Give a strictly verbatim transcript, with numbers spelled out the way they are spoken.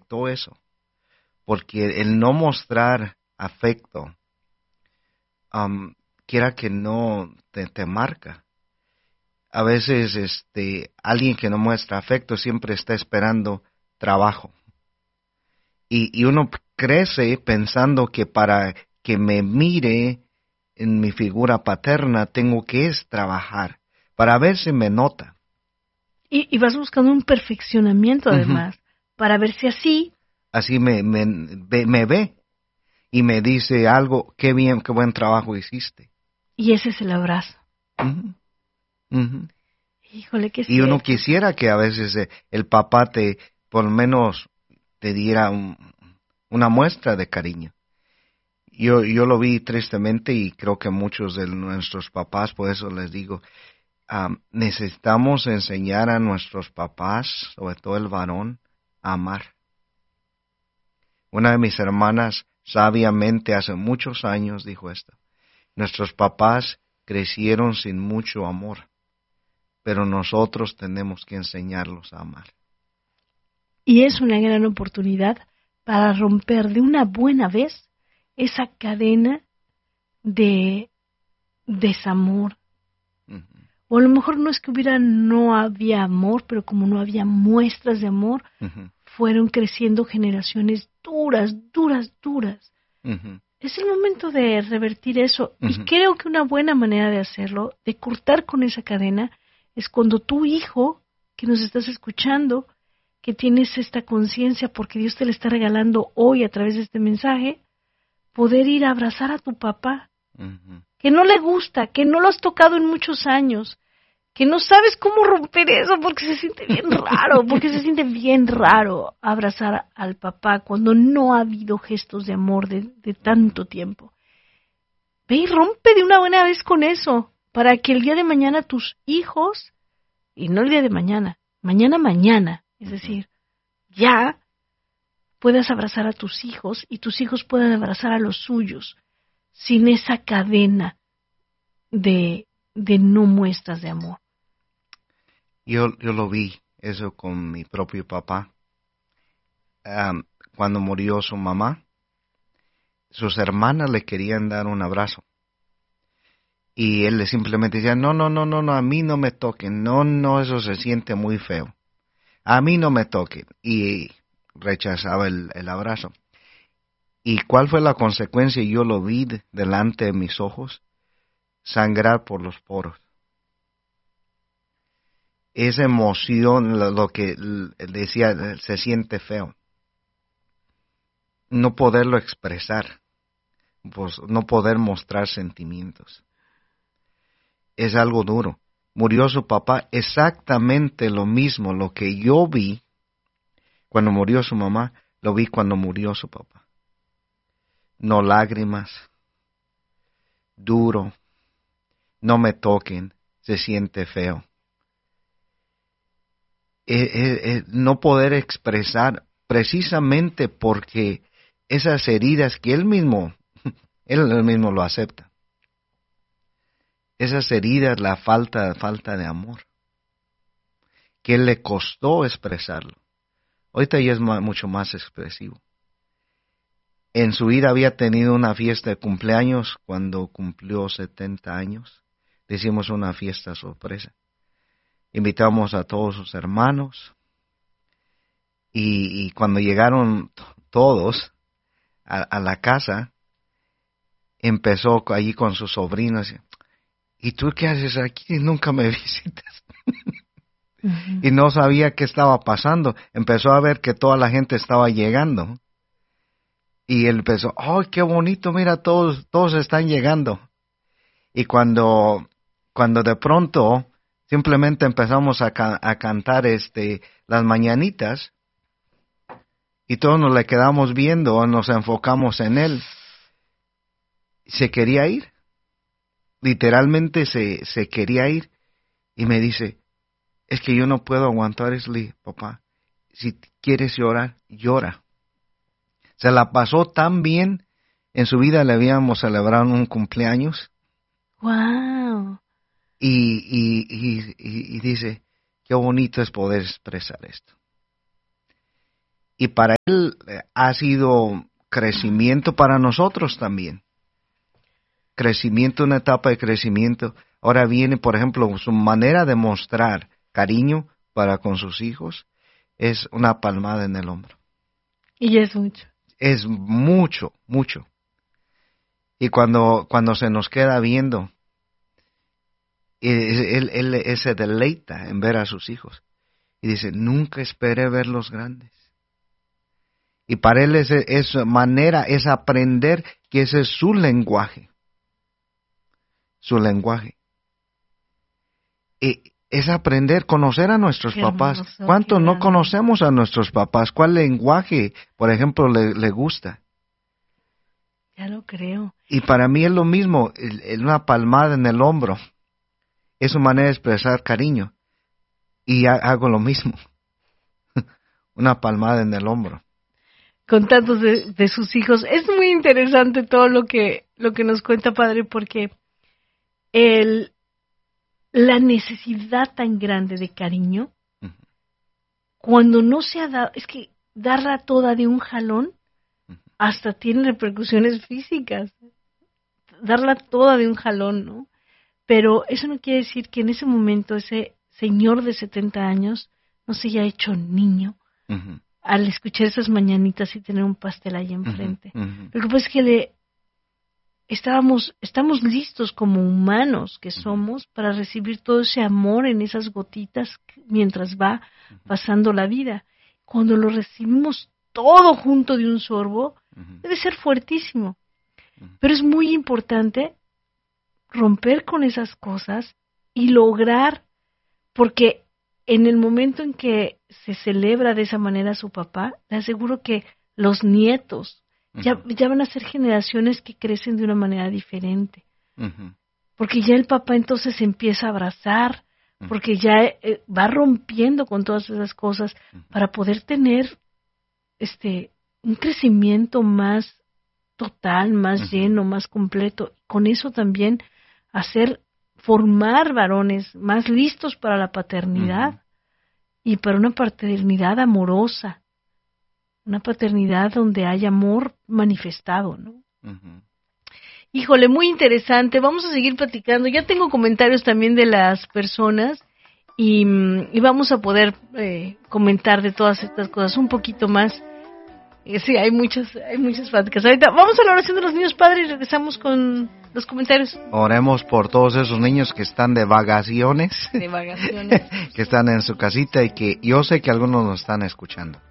notó eso, porque el no mostrar afecto, um, quiera que no, te, te marca. A veces, este, alguien que no muestra afecto siempre está esperando trabajo. Y, y uno crece pensando que para que me mire en mi figura paterna tengo que es trabajar para ver si me nota. Y, y vas buscando un perfeccionamiento además, Uh-huh. para ver si así... Así me, me, me ve y me dice algo, qué bien, qué buen trabajo hiciste. Y ese es el abrazo. Uh-huh. Uh-huh. Híjole, qué Y uno cierto. quisiera que a veces eh, el papá te, por lo menos, te diera un, una muestra de cariño. Yo, yo lo vi tristemente y creo que muchos de nuestros papás, por eso les digo, um, necesitamos enseñar a nuestros papás, sobre todo el varón, a amar. Una de mis hermanas sabiamente hace muchos años dijo esto. Nuestros papás crecieron sin mucho amor, pero nosotros tenemos que enseñarlos a amar. Y es una gran oportunidad para romper de una buena vez esa cadena de desamor. Uh-huh. O a lo mejor no es que hubiera, no había amor, pero como no había muestras de amor, Uh-huh. fueron creciendo generaciones duras, duras, duras. Uh-huh. Es el momento de revertir eso. Uh-huh. Y creo que una buena manera de hacerlo, de cortar con esa cadena, es cuando tu hijo, que nos estás escuchando, que tienes esta conciencia porque Dios te la está regalando hoy a través de este mensaje, poder ir a abrazar a tu papá, Uh-huh. que no le gusta, que no lo has tocado en muchos años, que no sabes cómo romper eso porque se siente bien raro, porque se siente bien raro abrazar al papá cuando no ha habido gestos de amor de, de tanto tiempo. Ve y rompe de una buena vez con eso, para que el día de mañana tus hijos, y no el día de mañana, mañana mañana, es decir, ya puedas abrazar a tus hijos y tus hijos puedan abrazar a los suyos, sin esa cadena de, de no muestras de amor. Yo, yo lo vi eso con mi propio papá. Um, cuando murió su mamá, sus hermanas le querían dar un abrazo. Y él le simplemente decía, no, no, no, no, no, a mí no me toquen, no, no, eso se siente muy feo. A mí no me toquen. Y rechazaba el, el abrazo. ¿Y cuál fue la consecuencia? Yo lo vi de, delante de mis ojos, sangrar por los poros. Esa emoción, lo, lo que decía, se siente feo. No poderlo expresar, pues, no poder mostrar sentimientos. Es algo duro. Murió su papá, exactamente lo mismo, lo que yo vi cuando murió su mamá, lo vi cuando murió su papá. No lágrimas, duro, no me toquen, se siente feo. Eh, eh, eh, no poder expresar precisamente porque esas heridas que él mismo, él, él mismo lo acepta. Esas heridas, la falta, falta de amor, que él le costó expresarlo. Ahorita ya es ma- mucho más expresivo. En su vida había tenido una fiesta de cumpleaños cuando cumplió setenta años. Le hicimos una fiesta sorpresa. Invitamos a todos sus hermanos y, y cuando llegaron t- todos a, a la casa, empezó allí con sus sobrinos. ¿Y tú qué haces aquí? Nunca me visitas. Uh-huh. Y no sabía qué estaba pasando. Empezó a ver que toda la gente estaba llegando. Y él empezó, ¡ay, qué bonito! Mira, todos, todos están llegando. Y cuando, cuando de pronto simplemente empezamos a, ca- a cantar este, las mañanitas, y todos nos le quedamos viendo, nos enfocamos en él, se quería ir. Literalmente se, se quería ir. Y me dice, es que yo no puedo aguantar eso. Le dije, papá, si quieres llorar, llora. Se la pasó tan bien, en su vida le habíamos celebrado un cumpleaños, Wow. y, y, y, y, y dice, qué bonito es poder expresar esto. Y para él eh, ha sido crecimiento para nosotros también. Crecimiento, una etapa de crecimiento. Ahora viene, por ejemplo, su manera de mostrar cariño para con sus hijos es una palmada en el hombro. Y es mucho. Es mucho, mucho. Y cuando, cuando se nos queda viendo, él, él, él se deleita en ver a sus hijos. Y dice, nunca esperé verlos grandes. Y para él es, es manera, es aprender que ese es su lenguaje. Su lenguaje. Y es aprender, conocer a nuestros Qué papás. hermoso, ¿Cuánto qué no grande. conocemos a nuestros papás? ¿Cuál lenguaje, por ejemplo, le, le gusta? Ya lo creo. Y para mí es lo mismo, el, el una palmada en el hombro. Es su manera de expresar cariño. Y ha, hago lo mismo. Una palmada en el hombro. Con tantos de, de sus hijos. Es muy interesante todo lo que, lo que nos cuenta, padre, porque el, la necesidad tan grande de cariño, Uh-huh. cuando no se ha dado, es que darla toda de un jalón, Uh-huh. hasta tiene repercusiones físicas. Darla toda de un jalón, ¿no? Pero eso no quiere decir que en ese momento ese señor de setenta años no se haya hecho niño Uh-huh. al escuchar esas mañanitas y tener un pastel ahí enfrente. Uh-huh. Uh-huh. Lo que pasa es que le estábamos, estamos listos como humanos que somos para recibir todo ese amor en esas gotitas mientras va pasando la vida. Cuando lo recibimos todo junto de un sorbo, Uh-huh. debe ser fuertísimo. Pero es muy importante romper con esas cosas y lograr, porque en el momento en que se celebra de esa manera a su papá, le aseguro que los nietos ya, Uh-huh. ya van a ser generaciones que crecen de una manera diferente. Uh-huh. Porque ya el papá entonces se empieza a abrazar, porque ya eh, va rompiendo con todas esas cosas para poder tener este un crecimiento más total, más Uh-huh. lleno, más completo. Con eso también hacer, formar varones más listos para la paternidad Uh-huh. y para una paternidad amorosa, una paternidad donde hay amor manifestado, ¿no? Uh-huh. Híjole, muy interesante. Vamos a seguir platicando. Ya tengo comentarios también de las personas y, y vamos a poder eh, comentar de todas estas cosas un poquito más. Eh, sí, hay muchas, hay muchas pláticas. Ahorita vamos a la oración de los niños padres y regresamos con los comentarios Oremos por todos esos niños que están de vacaciones, de vacaciones. que están en su casita y que yo sé que algunos nos están escuchando.